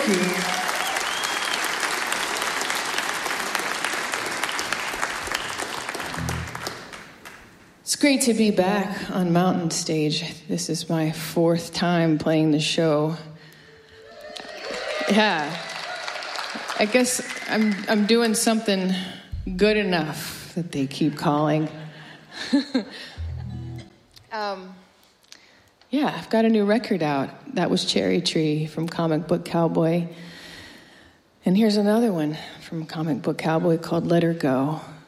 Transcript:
you. It's great to be back on Mountain Stage. This is my 4th time playing the show. Yeah. I guess I'm doing something good enough that they keep calling. Yeah, I've got a new record out. That was Cherry Tree from Comic Book Cowboy. And here's another one from Comic Book Cowboy called Let Her Go.